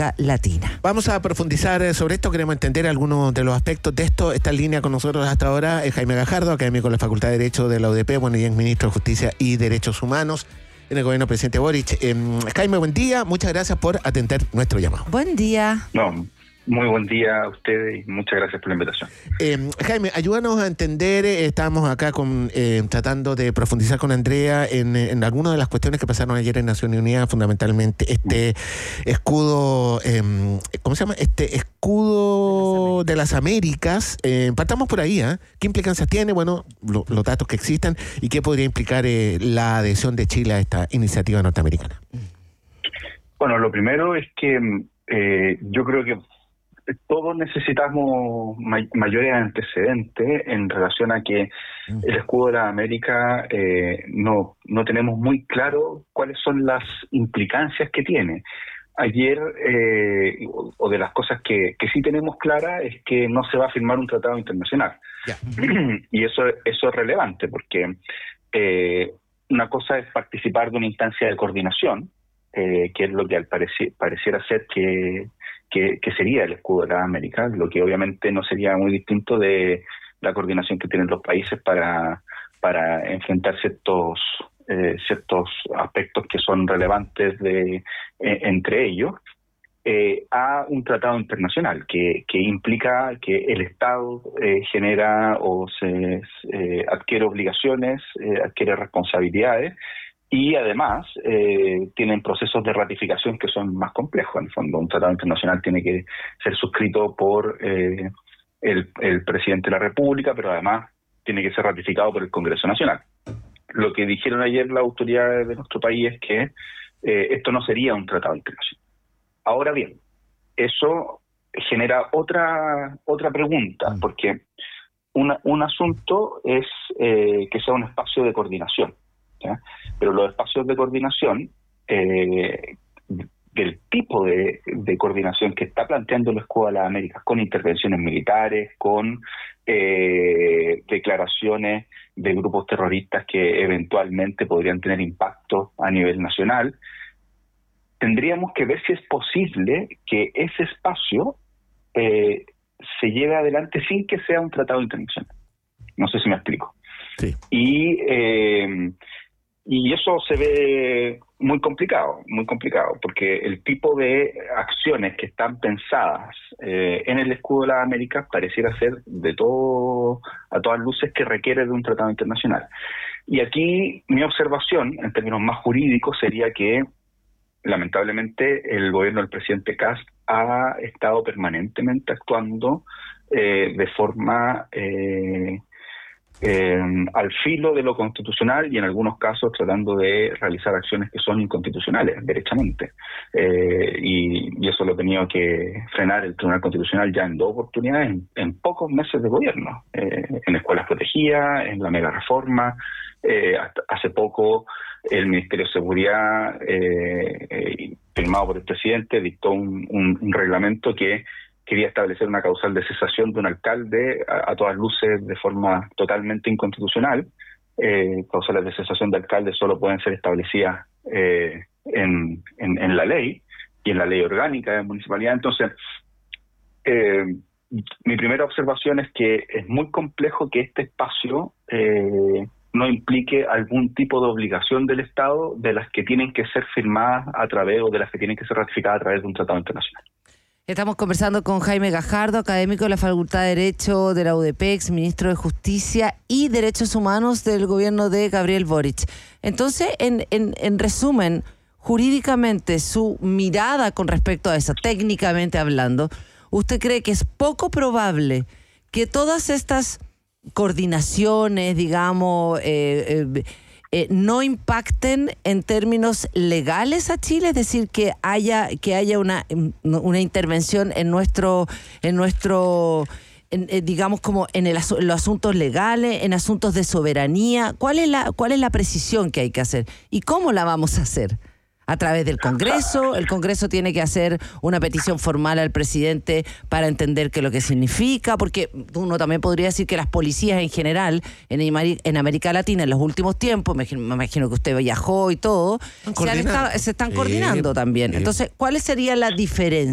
América Latina. Vamos a profundizar sobre esto, queremos entender algunos de los aspectos de esto. Está en línea con nosotros hasta ahora Jaime Gajardo, académico de la Facultad de Derecho de la UDP, bueno, y es ministro de Justicia y Derechos Humanos en el gobierno del presidente Boric. Jaime, buen día, muchas gracias por atender nuestro llamado. Buen día. No, muy buen día a ustedes y muchas gracias por la invitación. Jaime, ayúdanos a entender, estamos acá tratando de profundizar con Andrea en algunas de las cuestiones que pasaron ayer en Naciones Unidas, fundamentalmente este escudo, ¿cómo se llama? Este escudo de las Américas. Partamos por ahí, ¿qué implicancias tiene? Bueno, los datos que existan y qué podría implicar la adhesión de Chile a esta iniciativa norteamericana. Bueno, lo primero es que yo creo que todos necesitamos mayores antecedentes en relación a que el escudo de la América no tenemos muy claro cuáles son las implicancias que tiene. Ayer, o de las cosas que sí tenemos claras, es que no se va a firmar un tratado internacional. Y eso es relevante porque una cosa es participar de una instancia de coordinación, que es lo que al pareciera ser que sería el escudo de la América, lo que obviamente no sería muy distinto de la coordinación que tienen los países para enfrentar ciertos aspectos que son relevantes entre ellos, a un tratado internacional que implica que el Estado genera o se adquiere obligaciones, adquiere responsabilidades. Y además tienen procesos de ratificación que son más complejos. En el fondo, un tratado internacional tiene que ser suscrito por el presidente de la República, pero además tiene que ser ratificado por el Congreso Nacional. Lo que dijeron ayer las autoridades de nuestro país es que esto no sería un tratado internacional. Ahora bien, eso genera otra pregunta, porque un asunto es que sea un espacio de coordinación. ¿Ya? Pero los espacios de coordinación, del tipo de coordinación que está planteando el escudo de las Américas, con intervenciones militares, con declaraciones de grupos terroristas que eventualmente podrían tener impacto a nivel nacional, tendríamos que ver si es posible que ese espacio se lleve adelante sin que sea un tratado internacional. No sé si me explico. Sí. Y eso se ve muy complicado, porque el tipo de acciones que están pensadas en el escudo de las Américas pareciera ser a todas luces que requiere de un tratado internacional. Y aquí mi observación, en términos más jurídicos, sería que lamentablemente el gobierno del presidente Kast ha estado permanentemente actuando de forma al filo de lo constitucional y en algunos casos tratando de realizar acciones que son inconstitucionales, derechamente. Y eso lo ha tenido que frenar el Tribunal Constitucional ya en 2 oportunidades, en pocos meses de gobierno, en escuelas protegidas, en la mega reforma. Hace poco el Ministerio de Seguridad, firmado por el presidente, dictó un reglamento que quería establecer una causal de cesación de un alcalde a todas luces de forma totalmente inconstitucional. Causales de cesación de alcalde solo pueden ser establecidas en la ley y en la ley orgánica de municipalidad. Entonces, mi primera observación es que es muy complejo que este espacio no implique algún tipo de obligación del Estado de las que tienen que ser firmadas a través o de las que tienen que ser ratificadas a través de un tratado internacional. Estamos conversando con Jaime Gajardo, académico de la Facultad de Derecho de la UDP, ministro de Justicia y Derechos Humanos del gobierno de Gabriel Boric. Entonces, en resumen, jurídicamente, su mirada con respecto a eso, técnicamente hablando, ¿usted cree que es poco probable que todas estas coordinaciones, digamos, no impacten en términos legales a Chile? Es decir, que haya una intervención en nuestro digamos, como en los asuntos legales, en asuntos de soberanía. ¿Cuál es la precisión que hay que hacer? ¿Y cómo la vamos a hacer? ¿A través del Congreso? ¿El Congreso tiene que hacer una petición formal al presidente para entender qué es lo que significa? Porque uno también podría decir que las policías en general, en América Latina, en los últimos tiempos, me imagino que usted viajó y todo, se están coordinando también. Entonces, ¿cuál sería la diferencia?